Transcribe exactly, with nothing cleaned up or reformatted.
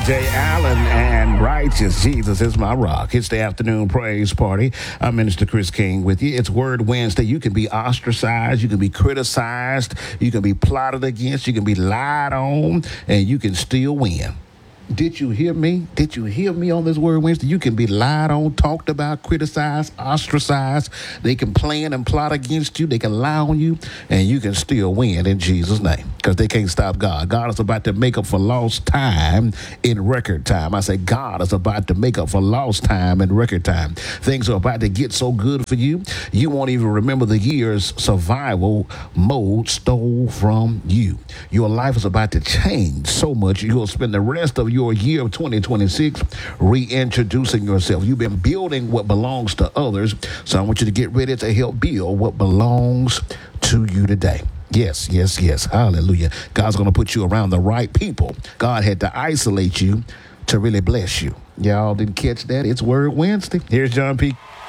J. Allen and Righteous Jesus is my rock. It's the afternoon praise party. I'm Minister Chris King with you. It's Word Wednesday. You can be ostracized. You can be criticized. You can be plotted against. You can be lied on. And you can still win. Did you hear me? Did you hear me on this Word Wednesday? You can be lied on, talked about, criticized, ostracized. They can plan and plot against you. They can lie on you, and you can still win in Jesus' name because they can't stop God. God is about to make up for lost time in record time. I say God is about to make up for lost time in record time. Things are about to get so good for you, you won't even remember the years survival mode stole from you. Your life is about to change so much, you'll spend the rest of your year of twenty twenty-six reintroducing yourself. You've been building what belongs to others, so I want you to get ready to help build what belongs to you today. Yes, yes, yes. Hallelujah. God's going to put you around the right people. God had to isolate you to really bless you. Y'all didn't catch that? It's Word Wednesday. Here's John P.